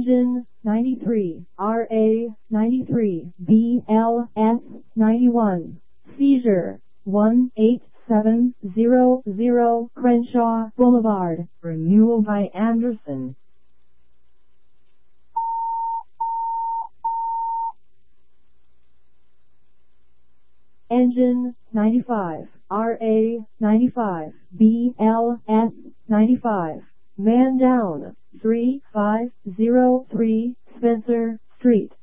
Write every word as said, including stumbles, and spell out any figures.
Engine ninety-three, R A ninety-three, B L S ninety-one. Seizure one eight seven zero zero Crenshaw Boulevard. Renewal by Anderson. Engine ninety-five, R A ninety-five, B L S ninety-five. Man down, three five zero three Spencer Street.